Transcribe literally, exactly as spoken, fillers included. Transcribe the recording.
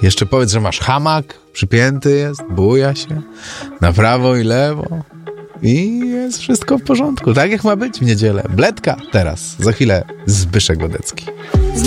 Jeszcze powiedz, że masz hamak, przypięty jest, buja się na prawo i lewo i jest wszystko w porządku. Tak jak ma być w niedzielę. Bledka teraz, za chwilę Zbyszek Wodecki.